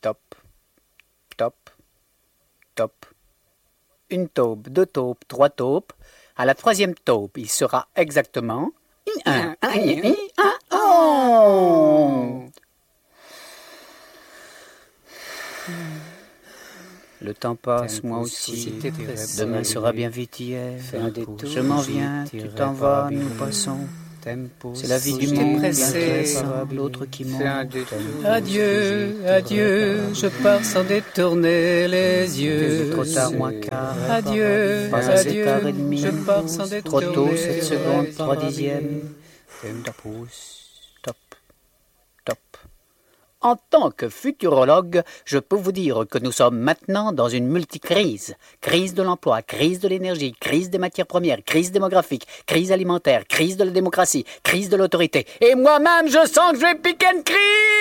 top, top, top. Une taupe, deux taupes, trois taupes. À la troisième taupe, il sera exactement... Le temps passe, moi aussi. Demain sera bien vite hier. Je m'en viens, tu t'en vas, nous passons. C'est la vie du monde, bien intéressant, l'autre qui monte. Adieu, adieu, je pars sans détourner les yeux. Trop tard, moins quart. Adieu, Pas à 7 adieu, heures et demie. je pars sans Trop détourner tôt, 7 secondes, les 3 yeux. dixièmes. Top, top. En tant que futurologue, je peux vous dire que nous sommes maintenant dans une multicrise. Crise de l'emploi, crise de l'énergie, crise des matières premières, crise démographique, crise alimentaire, crise de la démocratie, crise de l'autorité. Et moi-même, je sens que je vais piquer une crise!